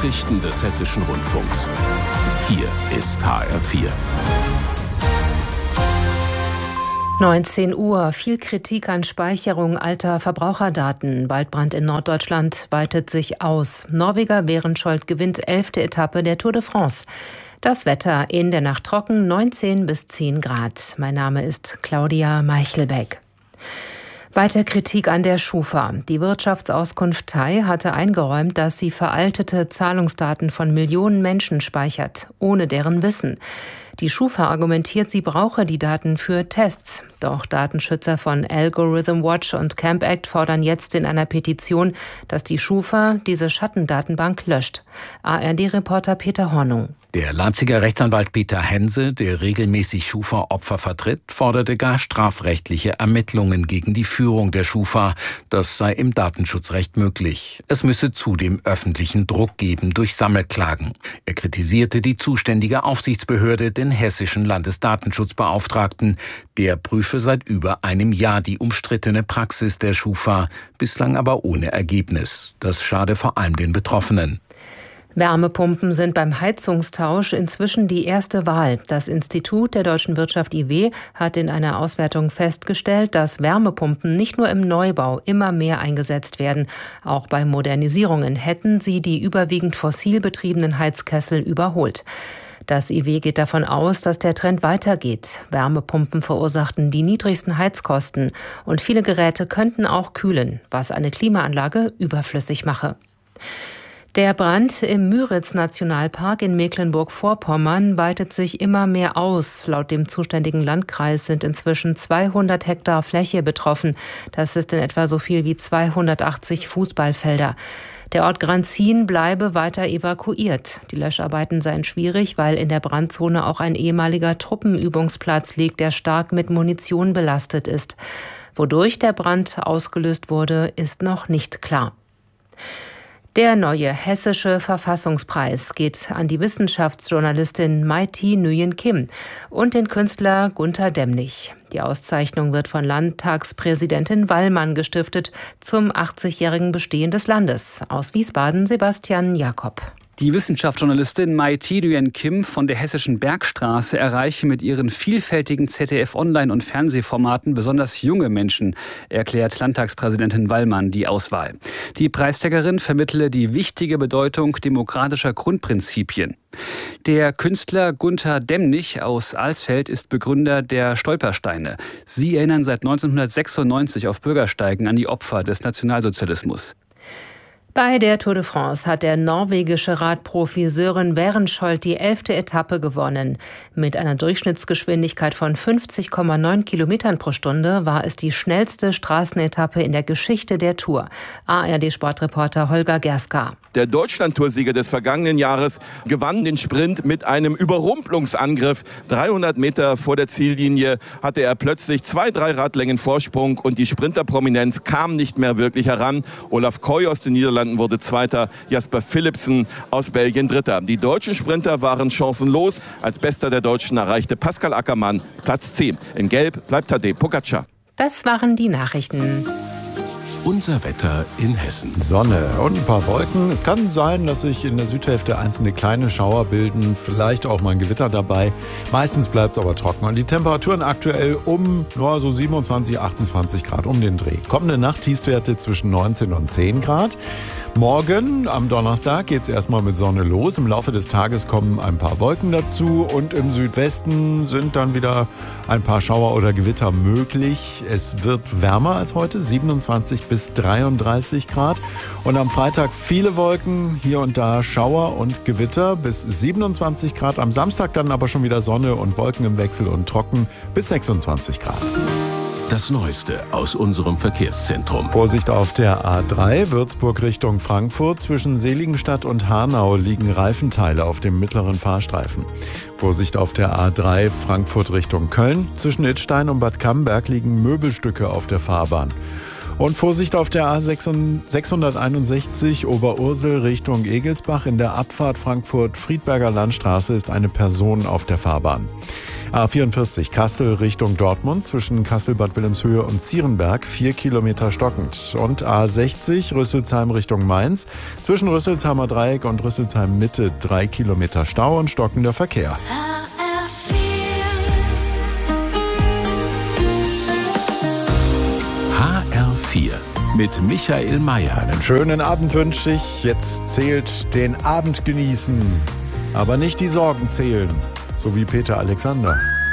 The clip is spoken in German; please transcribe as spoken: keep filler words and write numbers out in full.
Nachrichten des Hessischen Rundfunks. Hier ist H R vier. neunzehn Uhr. Viel Kritik an Speicherung alter Verbraucherdaten. Waldbrand in Norddeutschland weitet sich aus. Norweger Behrenschold gewinnt elfte Etappe der Tour de France. Das Wetter in der Nacht trocken, neunzehn bis zehn Grad. Mein Name ist Claudia Meichelbeck. Weiter Kritik an der Schufa. Die Wirtschaftsauskunft T A I hatte eingeräumt, dass sie veraltete Zahlungsdaten von Millionen Menschen speichert, ohne deren Wissen. Die Schufa argumentiert, sie brauche die Daten für Tests. Doch Datenschützer von Algorithm Watch und Camp Act fordern jetzt in einer Petition, dass die Schufa diese Schattendatenbank löscht. A R D-Reporter Peter Hornung. Der Leipziger Rechtsanwalt Peter Hense, der regelmäßig Schufa-Opfer vertritt, forderte gar strafrechtliche Ermittlungen gegen die Führung der Schufa. Das sei im Datenschutzrecht möglich. Es müsse zudem öffentlichen Druck geben durch Sammelklagen. Er kritisierte die zuständige Aufsichtsbehörde, den hessischen Landesdatenschutzbeauftragten. Der prüfe seit über einem Jahr die umstrittene Praxis der Schufa, bislang aber ohne Ergebnis. Das schade vor allem den Betroffenen. Wärmepumpen sind beim Heizungstausch inzwischen die erste Wahl. Das Institut der deutschen Wirtschaft I W hat in einer Auswertung festgestellt, dass Wärmepumpen nicht nur im Neubau immer mehr eingesetzt werden. Auch bei Modernisierungen hätten sie die überwiegend fossil betriebenen Heizkessel überholt. Das I W geht davon aus, dass der Trend weitergeht. Wärmepumpen verursachten die niedrigsten Heizkosten und viele Geräte könnten auch kühlen, was eine Klimaanlage überflüssig mache. Der Brand im Müritz-Nationalpark in Mecklenburg-Vorpommern weitet sich immer mehr aus. Laut dem zuständigen Landkreis sind inzwischen zweihundert Hektar Fläche betroffen. Das ist in etwa so viel wie zweihundertachtzig Fußballfelder. Der Ort Granzin bleibe weiter evakuiert. Die Löscharbeiten seien schwierig, weil in der Brandzone auch ein ehemaliger Truppenübungsplatz liegt, der stark mit Munition belastet ist. Wodurch der Brand ausgelöst wurde, ist noch nicht klar. Der neue hessische Verfassungspreis geht an die Wissenschaftsjournalistin Mai-Thi Nguyen Kim und den Künstler Gunter Demnig. Die Auszeichnung wird von Landtagspräsidentin Wallmann gestiftet zum achtzigjährigen Bestehen des Landes. Aus Wiesbaden Sebastian Jakob. Die Wissenschaftsjournalistin Mai-Thi Nguyen Kim von der Hessischen Bergstraße erreiche mit ihren vielfältigen Z D F-Online- und Fernsehformaten besonders junge Menschen, erklärt Landtagspräsidentin Wallmann die Auswahl. Die Preisträgerin vermittle die wichtige Bedeutung demokratischer Grundprinzipien. Der Künstler Gunter Demnig aus Alsfeld ist Begründer der Stolpersteine. Sie erinnern seit neunzehnhundertsechsundneunzig auf Bürgersteigen an die Opfer des Nationalsozialismus. Bei der Tour de France hat der norwegische Radprofi Søren Behrenschold die elfte Etappe gewonnen. Mit einer Durchschnittsgeschwindigkeit von fünfzig Komma neun Kilometern pro Stunde war es die schnellste Straßenetappe in der Geschichte der Tour. A R D-Sportreporter Holger Gerska. Der Deutschlandtoursieger des vergangenen Jahres gewann den Sprint mit einem Überrumpelungsangriff. dreihundert Meter vor der Ziellinie hatte er plötzlich zwei, drei Radlängen Vorsprung und die Sprinterprominenz kam nicht mehr wirklich heran. Olaf Koy aus den Niederlanden wurde Zweiter, Jasper Philipsen aus Belgien Dritter. Die deutschen Sprinter waren chancenlos. Als Bester der Deutschen erreichte Pascal Ackermann Platz zehn. In Gelb bleibt Tadej Pogačar. Das waren die Nachrichten. Unser Wetter in Hessen. Sonne und ein paar Wolken. Es kann sein, dass sich in der Südhälfte einzelne kleine Schauer bilden, vielleicht auch mal ein Gewitter dabei. Meistens bleibt es aber trocken. Und die Temperaturen aktuell um nur so siebenundzwanzig, achtundzwanzig Grad um den Dreh. Kommende Nacht Tiefstwerte zwischen neunzehn und zehn Grad. Morgen, am Donnerstag, geht es erstmal mit Sonne los. Im Laufe des Tages kommen ein paar Wolken dazu und im Südwesten sind dann wieder ein paar Schauer oder Gewitter möglich. Es wird wärmer als heute, siebenundzwanzig bis dreiunddreißig Grad. Und am Freitag viele Wolken, hier und da Schauer und Gewitter bis siebenundzwanzig Grad. Am Samstag dann aber schon wieder Sonne und Wolken im Wechsel und trocken bis sechsundzwanzig Grad. Das Neueste aus unserem Verkehrszentrum. Vorsicht auf der A drei, Würzburg Richtung Frankfurt. Zwischen Seligenstadt und Hanau liegen Reifenteile auf dem mittleren Fahrstreifen. Vorsicht auf der A drei, Frankfurt Richtung Köln. Zwischen Idstein und Bad Camberg liegen Möbelstücke auf der Fahrbahn. Und Vorsicht auf der A sechshunderteinundsechzig Oberursel Richtung Egelsbach. In der Abfahrt Frankfurt-Friedberger Landstraße ist eine Person auf der Fahrbahn. A vierundvierzig Kassel Richtung Dortmund zwischen Kassel-Bad Wilhelmshöhe und Zierenberg vier Kilometer stockend. Und A sechzig Rüsselsheim Richtung Mainz zwischen Rüsselsheimer Dreieck und Rüsselsheim Mitte drei Kilometer Stau und stockender Verkehr. H R vier mit Michael Mayer. Einen schönen Abend wünsche ich. Jetzt zählt den Abend genießen, aber nicht die Sorgen zählen, so wie Peter Alexander.